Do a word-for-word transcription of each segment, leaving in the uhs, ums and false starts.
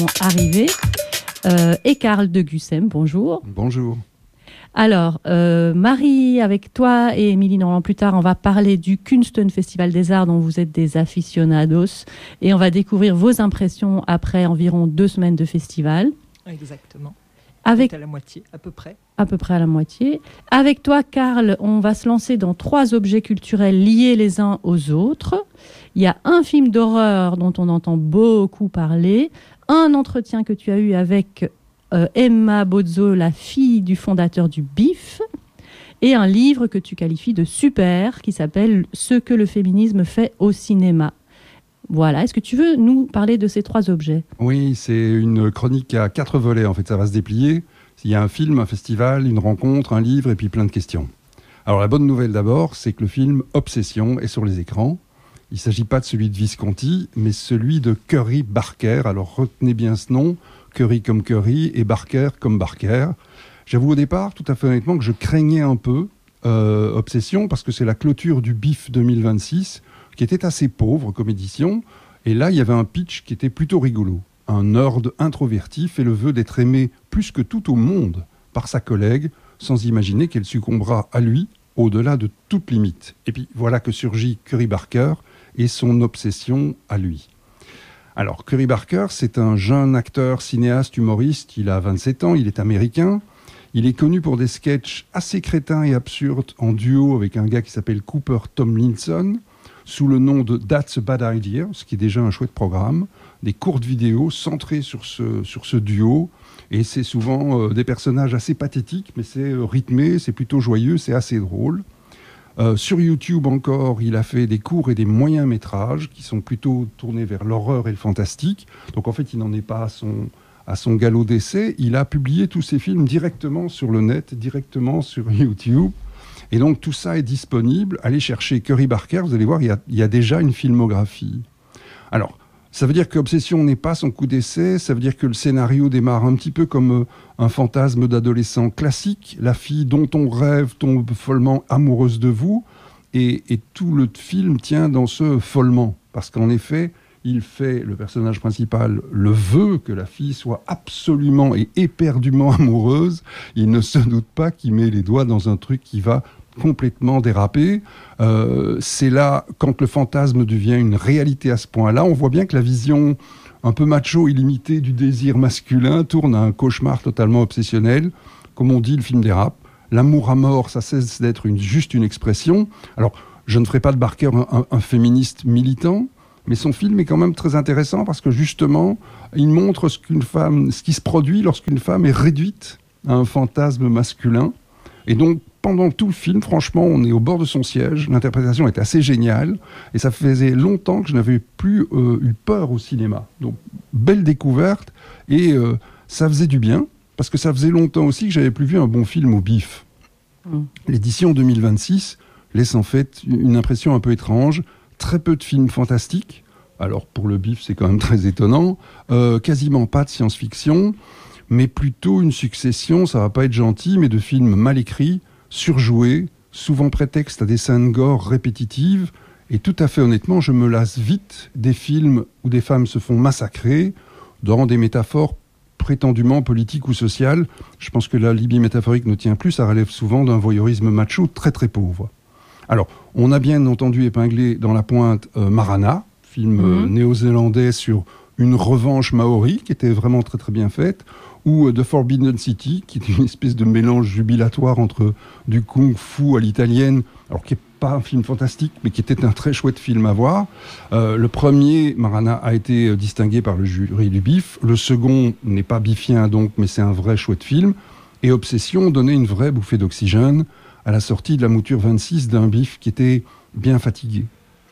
Arrivé euh, et Karl de Gussem, bonjour. Bonjour. Alors, euh, Marie, avec toi et Émilie Norland plus tard, on va parler du Kunsten Festival des Arts dont vous êtes des aficionados et on va découvrir vos impressions après environ deux semaines de festival. Exactement. Avec à la moitié, à peu près. À peu près à la moitié. Avec toi, Karl, on va se lancer dans trois objets culturels liés les uns aux autres. Il y a un film d'horreur dont on entend beaucoup parler, un entretien que tu as eu avec euh, Emma Bozzo, la fille du fondateur du B I F, et un livre que tu qualifies de super qui s'appelle « Ce que le féminisme fait au cinéma ». Voilà, est-ce que tu veux nous parler de ces trois objets ? Oui, c'est une chronique à quatre volets, en fait, ça va se déplier. Il y a un film, un festival, une rencontre, un livre et puis plein de questions. Alors la bonne nouvelle d'abord, c'est que le film Obsession est sur les écrans. Il ne s'agit pas de celui de Visconti, mais celui de Curry Barker. Alors retenez bien ce nom, Curry comme Curry et Barker comme Barker. J'avoue au départ, tout à fait honnêtement, que je craignais un peu euh, Obsession, parce que c'est la clôture du B I F deux mille vingt-six, qui était assez pauvre comme édition. Et là, il y avait un pitch qui était plutôt rigolo. Un nerd introverti fait le vœu d'être aimé plus que tout au monde par sa collègue, sans imaginer qu'elle succombera à lui, au-delà de toute limite. Et puis voilà que surgit Curry Barker et son obsession à lui. Alors, Curry Barker, c'est un jeune acteur, cinéaste, humoriste. Il a vingt-sept ans, il est américain. Il est connu pour des sketchs assez crétins et absurdes en duo avec un gars qui s'appelle Cooper Tomlinson, sous le nom de That's a Bad Idea, ce qui est déjà un chouette programme, des courtes vidéos centrées sur ce, sur ce duo, et c'est souvent euh, des personnages assez pathétiques, mais c'est euh, rythmé, c'est plutôt joyeux, c'est assez drôle. Euh, sur YouTube encore, il a fait des courts et des moyens métrages qui sont plutôt tournés vers l'horreur et le fantastique, donc en fait il n'en est pas à son, à son galop d'essai, il a publié tous ses films directement sur le net, directement sur YouTube. Et donc tout ça est disponible. Allez chercher Curry Barker, vous allez voir, il y a, il y a déjà une filmographie. Alors, ça veut dire qu'Obsession n'est pas son coup d'essai, ça veut dire que le scénario démarre un petit peu comme euh, un fantasme d'adolescent classique, la fille dont on rêve tombe follement amoureuse de vous, et, et tout le film tient dans ce follement. Parce qu'en effet, il fait, le personnage principal, le vœu que la fille soit absolument et éperdument amoureuse. Il ne se doute pas qu'il met les doigts dans un truc qui va complètement déraper. Euh, c'est là, quand le fantasme devient une réalité à ce point-là, on voit bien que la vision un peu macho illimitée du désir masculin tourne à un cauchemar totalement obsessionnel. Comme on dit, le film dérape. L'amour à mort, ça cesse d'être une, juste une expression. Alors, je ne ferai pas de Barker un, un, un féministe militant, mais son film est quand même très intéressant parce que justement, il montre ce qu'une femme, ce qui se produit lorsqu'une femme est réduite à un fantasme masculin. Et donc, pendant tout le film, franchement, on est au bord de son siège. L'interprétation est assez géniale. Et ça faisait longtemps que je n'avais plus euh, eu peur au cinéma. Donc, belle découverte. Et euh, ça faisait du bien, parce que ça faisait longtemps aussi que j'avais plus vu un bon film au B I F. Mmh. L'édition deux mille vingt-six laisse en fait une impression un peu étrange. Très peu de films fantastiques. Alors, pour le B I F, c'est quand même très étonnant. Euh, quasiment pas de science-fiction, mais plutôt une succession, ça va pas être gentil, mais de films mal écrits, surjoués, souvent prétexte à des scènes gore répétitives, et tout à fait honnêtement, je me lasse vite des films où des femmes se font massacrer dans des métaphores prétendument politiques ou sociales. Je pense que la Libye métaphorique ne tient plus, ça relève souvent d'un voyeurisme macho très très pauvre. Alors, on a bien entendu épinglé dans la pointe euh, Marana, film euh, mmh. néo-zélandais sur une revanche maori, qui était vraiment très très bien faite, ou euh, The Forbidden City, qui est une espèce de mélange jubilatoire entre du kung-fu à l'italienne, alors qui n'est pas un film fantastique, mais qui était un très chouette film à voir. Euh, le premier, Marana, a été distingué par le jury du B I F. Le second n'est pas bifien, donc, mais c'est un vrai chouette film. Et Obsession donnait une vraie bouffée d'oxygène à la sortie de la mouture vingt-six d'un B I F qui était bien fatigué.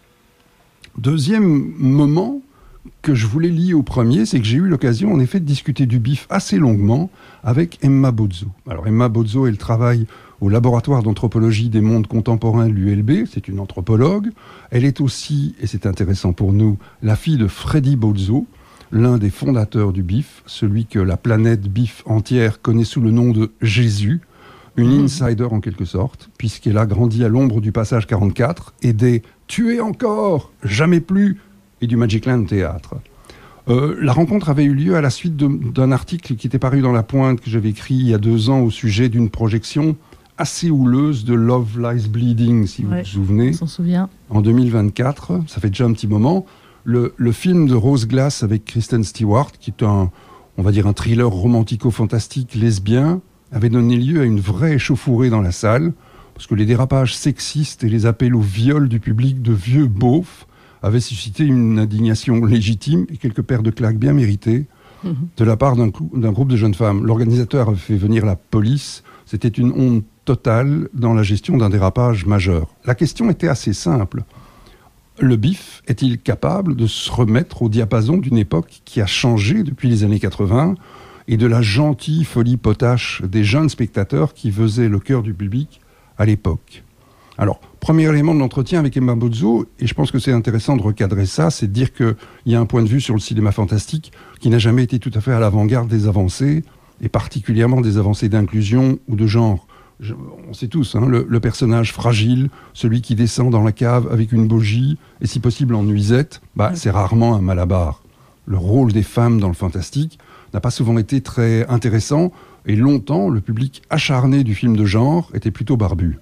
Deuxième moment que je voulais lier au premier, c'est que j'ai eu l'occasion en effet de discuter du B I F assez longuement avec Emma Bozzo. Alors Emma Bozzo, elle travaille au laboratoire d'anthropologie des mondes contemporains de l'U L B, c'est une anthropologue. Elle est aussi, et c'est intéressant pour nous, la fille de Freddy Bozzo, l'un des fondateurs du B I F, celui que la planète B I F entière connaît sous le nom de Jésus, une mmh. insider en quelque sorte, puisqu'elle a grandi à l'ombre du passage quarante-quatre et des « tuer encore, jamais plus » et du Magicland Théâtre. Euh, la rencontre avait eu lieu à la suite de, d'un article qui était paru dans La Pointe, que j'avais écrit il y a deux ans au sujet d'une projection assez houleuse de Love Lies Bleeding, si Ouais, vous vous souvenez. On s'en souvient. En deux mille vingt-quatre, ça fait déjà un petit moment. Le, le film de Rose Glass avec Kristen Stewart, qui est un, on va dire un thriller romantico-fantastique lesbien, avait donné lieu à une vraie échauffourée dans la salle, parce que les dérapages sexistes et les appels au viol du public de vieux beaufs avaient suscité une indignation légitime et quelques paires de claques bien méritées mmh. de la part d'un, d'un groupe de jeunes femmes. L'organisateur avait fait venir la police. C'était une honte totale dans la gestion d'un dérapage majeur. La question était assez simple. Le B I F est-il capable de se remettre au diapason d'une époque qui a changé depuis les années quatre-vingts et de la gentille folie potache des jeunes spectateurs qui faisaient le cœur du public à l'époque? Alors, premier élément de l'entretien avec Emma Bozzo, et je pense que c'est intéressant de recadrer ça, c'est de dire qu'il y a un point de vue sur le cinéma fantastique qui n'a jamais été tout à fait à l'avant-garde des avancées, et particulièrement des avancées d'inclusion ou de genre. Je, on sait tous, hein, le, le personnage fragile, celui qui descend dans la cave avec une bougie, et si possible en nuisette, bah, c'est rarement un Malabar. Le rôle des femmes dans le fantastique n'a pas souvent été très intéressant, et longtemps, le public acharné du film de genre était plutôt barbu.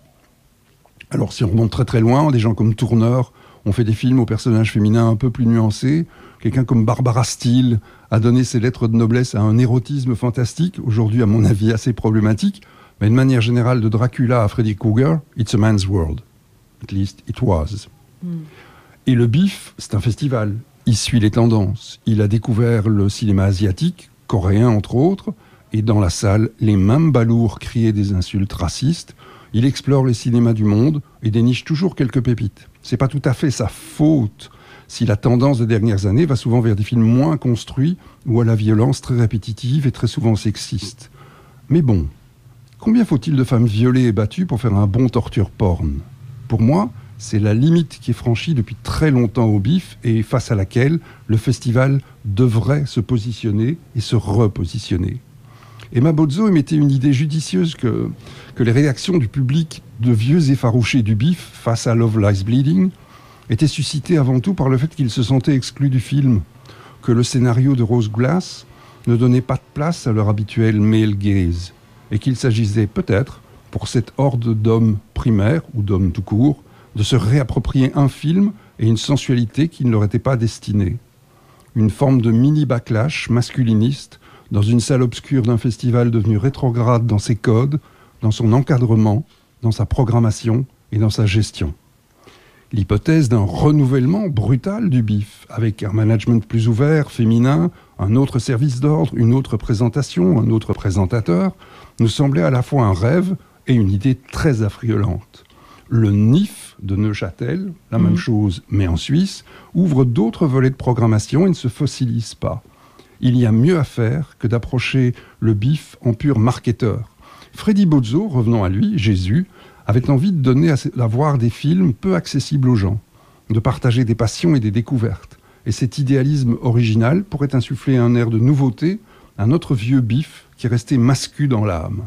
Alors, si on remonte très très loin, des gens comme Tourneur ont fait des films aux personnages féminins un peu plus nuancés. Quelqu'un comme Barbara Steele a donné ses lettres de noblesse à un érotisme fantastique, aujourd'hui à mon avis assez problématique, mais de manière générale de Dracula à Freddy Krueger, it's a man's world. At least it was. Mm. Et le B I F, c'est un festival. Il suit les tendances. Il a découvert le cinéma asiatique, coréen entre autres, et dans la salle, les mêmes balourds criaient des insultes racistes. Il explore les cinémas du monde et déniche toujours quelques pépites. C'est pas tout à fait sa faute si la tendance des dernières années va souvent vers des films moins construits ou à la violence très répétitive et très souvent sexiste. Mais bon, combien faut-il de femmes violées et battues pour faire un bon torture porn? Pour moi, c'est la limite qui est franchie depuis très longtemps au B I F et face à laquelle le festival devrait se positionner et se repositionner. Emma Bozzo émettait une idée judicieuse que, que les réactions du public de vieux effarouchés du B I F face à Love Lies Bleeding étaient suscitées avant tout par le fait qu'ils se sentaient exclus du film, que le scénario de Rose Glass ne donnait pas de place à leur habituel male gaze, et qu'il s'agissait peut-être, pour cette horde d'hommes primaires, ou d'hommes tout court, de se réapproprier un film et une sensualité qui ne leur était pas destinée. Une forme de mini-backlash masculiniste dans une salle obscure d'un festival devenu rétrograde dans ses codes, dans son encadrement, dans sa programmation et dans sa gestion. L'hypothèse d'un renouvellement brutal du B I F, avec un management plus ouvert, féminin, un autre service d'ordre, une autre présentation, un autre présentateur, nous semblait à la fois un rêve et une idée très affriolante. Le N I F de Neuchâtel, la mmh. même chose, mais en Suisse, ouvre d'autres volets de programmation et ne se fossilise pas. Il y a mieux à faire que d'approcher le B I F en pur marketeur. Freddy Bozzo, revenons à lui, Jésus, avait envie de donner à, à voir des films peu accessibles aux gens, de partager des passions et des découvertes. Et cet idéalisme original pourrait insuffler un air de nouveauté à notre vieux B I F qui restait mascu dans l'âme.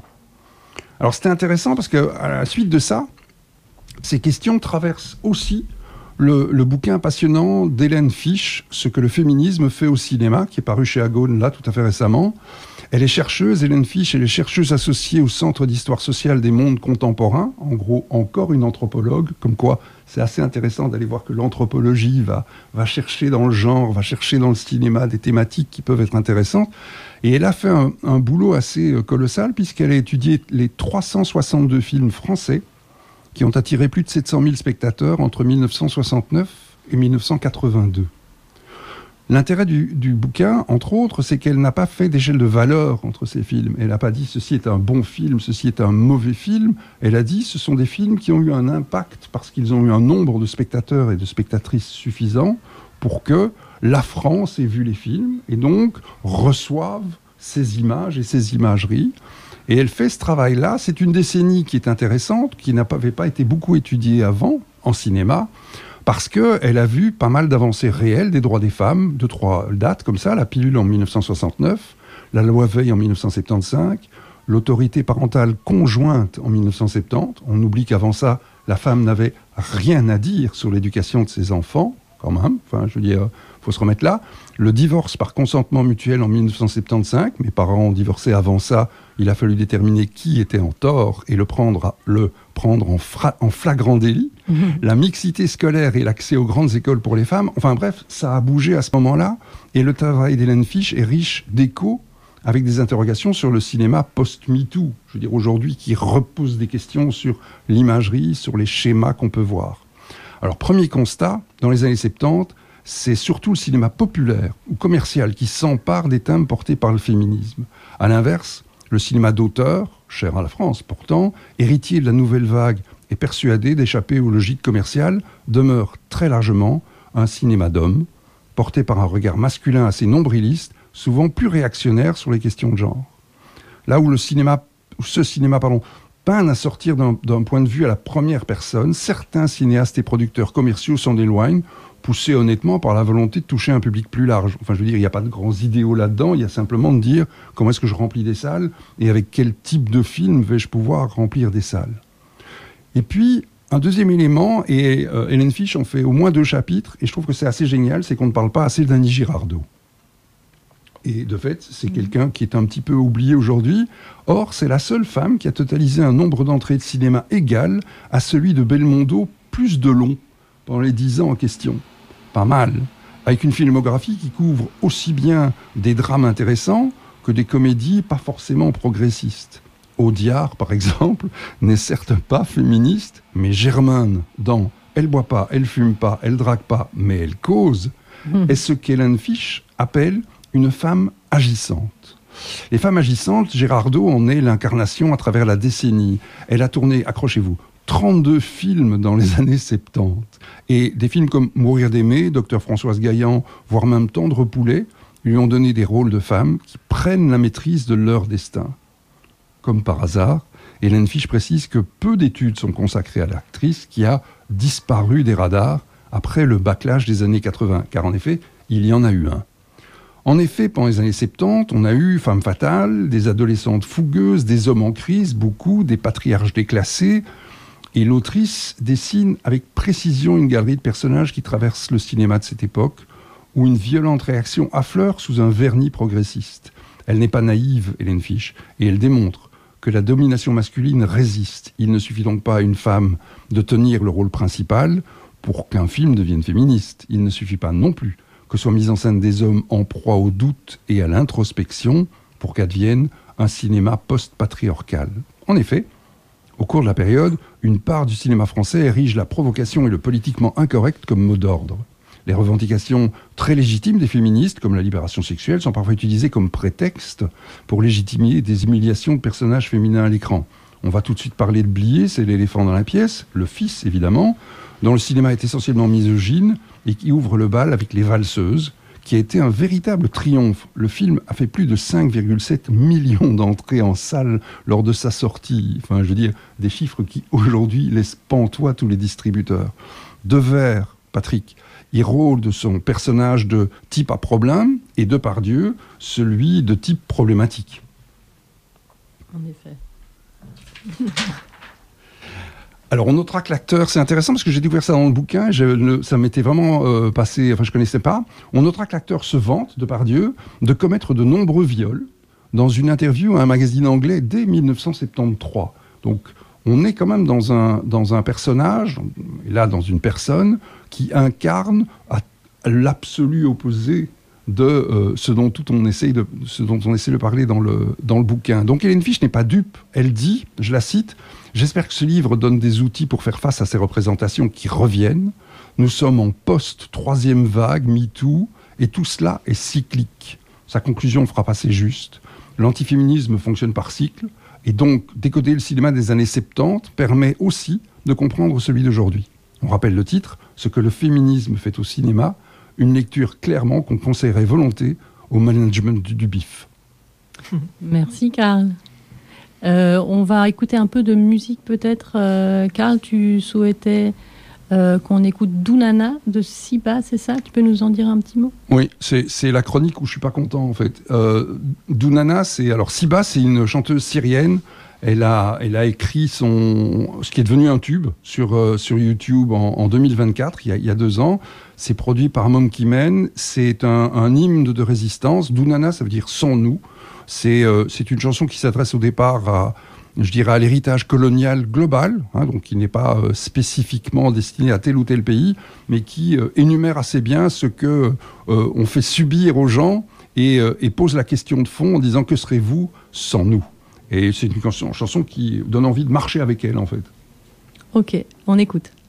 Alors c'était intéressant parce qu'à la suite de ça, ces questions traversent aussi Le, le bouquin passionnant d'Hélène Fisch, « Ce que le féminisme fait au cinéma », qui est paru chez Agone, là, tout à fait récemment. Elle est chercheuse, Hélène Fisch, elle est chercheuse associée au Centre d'histoire sociale des mondes contemporains. En gros, encore une anthropologue, comme quoi c'est assez intéressant d'aller voir que l'anthropologie va, va chercher dans le genre, va chercher dans le cinéma des thématiques qui peuvent être intéressantes. Et elle a fait un, un boulot assez colossal, puisqu'elle a étudié les trois cent soixante-deux films français qui ont attiré plus de sept cent mille spectateurs entre mille neuf cent soixante-neuf et mille neuf cent quatre-vingt-deux. L'intérêt du, du bouquin, entre autres, c'est qu'elle n'a pas fait d'échelle de valeur entre ces films. Elle n'a pas dit « ceci est un bon film, ceci est un mauvais film ». Elle a dit « ce sont des films qui ont eu un impact parce qu'ils ont eu un nombre de spectateurs et de spectatrices suffisant pour que la France ait vu les films et donc reçoive ces images et ces imageries ». Et elle fait ce travail-là. C'est une décennie qui est intéressante, qui n'avait pas été beaucoup étudiée avant en cinéma, parce qu'elle a vu pas mal d'avancées réelles des droits des femmes, deux, trois dates comme ça, la pilule en mille neuf cent soixante-neuf, la loi Veil en mille neuf cent soixante-quinze, l'autorité parentale conjointe en mille neuf cent soixante-dix. On oublie qu'avant ça, la femme n'avait rien à dire sur l'éducation de ses enfants, quand même. Enfin, je veux dire, Il faut se remettre là. Le divorce par consentement mutuel en mille neuf cent soixante-quinze, mes parents ont divorcé avant ça, il a fallu déterminer qui était en tort et le prendre, à, le prendre en, fra- en flagrant délit. Mmh. La mixité scolaire et l'accès aux grandes écoles pour les femmes, enfin bref, ça a bougé à ce moment-là. Et le travail d'Hélène Fiche est riche d'échos avec des interrogations sur le cinéma post-MeToo, je veux dire aujourd'hui, qui repose des questions sur l'imagerie, sur les schémas qu'on peut voir. Alors, premier constat, dans les années soixante-dix, c'est surtout le cinéma populaire ou commercial qui s'empare des thèmes portés par le féminisme. À l'inverse, le cinéma d'auteur, cher à la France pourtant, héritier de la nouvelle vague et persuadé d'échapper aux logiques commerciales, demeure très largement un cinéma d'hommes, porté par un regard masculin assez nombriliste, souvent plus réactionnaire sur les questions de genre. Là où le cinéma, où ce cinéma pardon, peine à sortir d'un, d'un point de vue à la première personne, certains cinéastes et producteurs commerciaux s'en éloignent, poussés honnêtement par la volonté de toucher un public plus large. Enfin, je veux dire, il n'y a pas de grands idéaux là-dedans, il y a simplement de dire comment est-ce que je remplis des salles et avec quel type de film vais-je pouvoir remplir des salles. Et puis, un deuxième élément, et euh, Hélène Fiche en fait au moins deux chapitres, et je trouve que c'est assez génial, c'est qu'on ne parle pas assez d'Annie Girardot. Et de fait, c'est quelqu'un qui est un petit peu oublié aujourd'hui. Or, c'est la seule femme qui a totalisé un nombre d'entrées de cinéma égal à celui de Belmondo, plus de long, pendant les dix ans en question. Pas mal. Avec une filmographie qui couvre aussi bien des drames intéressants que des comédies pas forcément progressistes. Audiard, par exemple, n'est certes pas féministe, mais Germaine, dans « Elle boit pas, elle fume pas, elle drague pas, mais elle cause mmh. », est ce qu'Hélène Fiche appelle une femme agissante. Les femmes agissantes, Girardot en est l'incarnation à travers la décennie. Elle a tourné, accrochez-vous, trente-deux films dans les années soixante-dix. Et des films comme Mourir d'aimer, Docteur Françoise Gaillan, voire même Tendre Poulet, lui ont donné des rôles de femmes qui prennent la maîtrise de leur destin. Comme par hasard, Hélène Fiche précise que peu d'études sont consacrées à l'actrice qui a disparu des radars après le backlash des années quatre-vingts. Car en effet, il y en a eu un. En effet, pendant les années soixante-dix, on a eu Femme fatale, des adolescentes fougueuses, des hommes en crise, beaucoup, des patriarches déclassés. Et l'autrice dessine avec précision une galerie de personnages qui traversent le cinéma de cette époque, où une violente réaction affleure sous un vernis progressiste. Elle n'est pas naïve, Hélène Fiche, et elle démontre que la domination masculine résiste. Il ne suffit donc pas à une femme de tenir le rôle principal pour qu'un film devienne féministe. Il ne suffit pas non plus que soient mis en scène des hommes en proie au doute et à l'introspection pour qu'advienne un cinéma post-patriarcal. En effet, au cours de la période, une part du cinéma français érige la provocation et le politiquement incorrect comme mot d'ordre. Les revendications très légitimes des féministes, comme la libération sexuelle, sont parfois utilisées comme prétexte pour légitimer des humiliations de personnages féminins à l'écran. On va tout de suite parler de Blier, c'est l'éléphant dans la pièce, le fils évidemment, dont le cinéma est essentiellement misogyne et qui ouvre le bal avec Les Valseuses, qui a été un véritable triomphe. Le film a fait plus de cinq virgule sept millions d'entrées en salle lors de sa sortie. Enfin, je veux dire, des chiffres qui aujourd'hui laissent pantois tous les distributeurs. Devers, Patrick, il rôle de son personnage de type à problème et Depardieu, celui de type problématique. En effet. Alors, on notera que l'acteur, c'est intéressant parce que j'ai découvert ça dans le bouquin, je, ça m'était vraiment euh, passé, enfin je connaissais pas. On notera que l'acteur se vante, Depardieu, de commettre de nombreux viols dans une interview à un magazine anglais dès mille neuf cent soixante-treize. Donc, on est quand même dans un, dans un personnage, et là dans une personne, qui incarne à l'absolu opposé de euh, ce dont tout on essaye de, ce dont on essaie de parler dans le, dans le bouquin. Donc Hélène Fiche n'est pas dupe. Elle dit, je la cite, « J'espère que ce livre donne des outils pour faire face à ces représentations qui reviennent. Nous sommes en post-troisième vague, MeToo, et tout cela est cyclique. » Sa conclusion fera passer juste. L'antiféminisme fonctionne par cycle, et donc décoder le cinéma des années soixante-dix permet aussi de comprendre celui d'aujourd'hui. On rappelle le titre, « Ce que le féminisme fait au cinéma », une lecture clairement qu'on conseillerait volontiers au management du, du B I F. Merci Karl. Euh, on va écouter un peu de musique peut-être. Euh, Karl, tu souhaitais euh, qu'on écoute Dounana de Siba, c'est ça? Tu peux nous en dire un petit mot? Oui, c'est, c'est la chronique où je suis pas content en fait. Euh, Dounana, c'est alors Siba, c'est une chanteuse syrienne. Elle a, elle a écrit son, ce qui est devenu un tube sur, euh, sur YouTube en, en deux mille vingt-quatre, il y, a, il y a deux ans. C'est produit par Monkey Man. C'est un, un hymne de résistance. Dounana, ça veut dire sans nous. C'est, euh, c'est une chanson qui s'adresse au départ à, je dirais, à l'héritage colonial global, hein, donc qui n'est pas euh, spécifiquement destiné à tel ou tel pays, mais qui euh, énumère assez bien ce que euh, on fait subir aux gens et, euh, et pose la question de fond en disant que serez-vous sans nous ? Et c'est une chanson, chanson qui donne envie de marcher avec elle, en fait. Ok, on écoute.